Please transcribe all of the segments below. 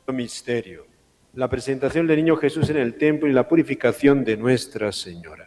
Misterio: la presentación del niño Jesús en el templo y la purificación de Nuestra Señora.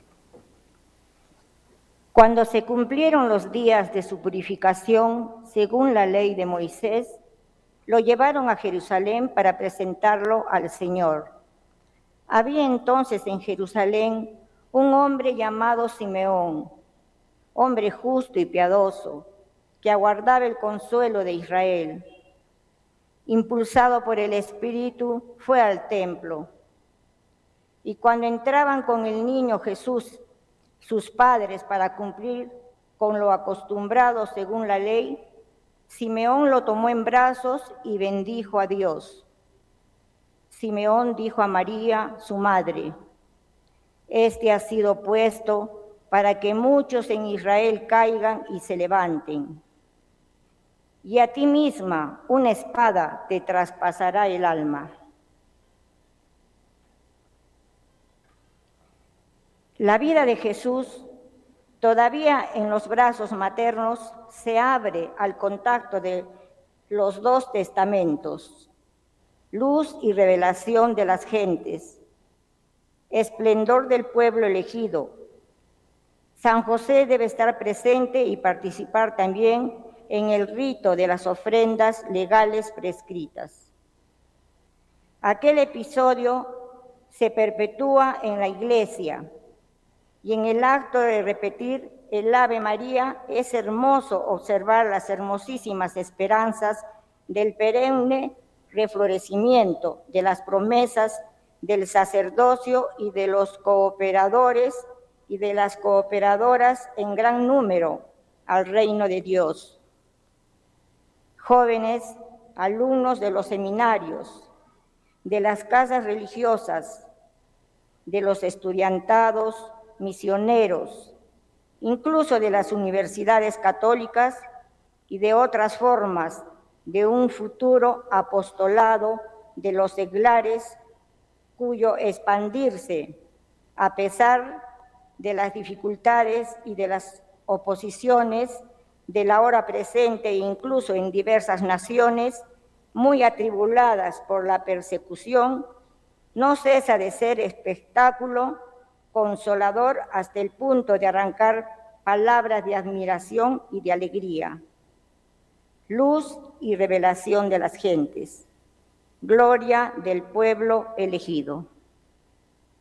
Cuando se cumplieron los días de su purificación, según la ley de Moisés, lo llevaron a Jerusalén para presentarlo al Señor. Había entonces en Jerusalén un hombre llamado Simeón, hombre justo y piadoso, que aguardaba el consuelo de Israel. Impulsado por el Espíritu, fue al templo. Y cuando entraban con el niño Jesús, sus padres, para cumplir con lo acostumbrado según la ley, Simeón lo tomó en brazos y bendijo a Dios. Simeón dijo a María, su madre: «Este ha sido puesto para que muchos en Israel caigan y se levanten. Y a ti misma una espada te traspasará el alma». La vida de Jesús, todavía en los brazos maternos, se abre al contacto de los dos testamentos: luz y revelación de las gentes, esplendor del pueblo elegido. San José debe estar presente y participar también en el rito de las ofrendas legales prescritas. Aquel episodio se perpetúa en la Iglesia, y en el acto de repetir el Ave María es hermoso observar las hermosísimas esperanzas del perenne reflorecimiento de las promesas del sacerdocio y de los cooperadores y de las cooperadoras en gran número al reino de Dios. Jóvenes, alumnos de los seminarios, de las casas religiosas, de los estudiantados, misioneros, incluso de las universidades católicas y de otras formas de un futuro apostolado de los seglares, cuyo expandirse, a pesar de las dificultades y de las oposiciones de la hora presente e incluso en diversas naciones muy atribuladas por la persecución, no cesa de ser espectáculo consolador hasta el punto de arrancar palabras de admiración y de alegría. Luz y revelación de las gentes. Gloria del pueblo elegido.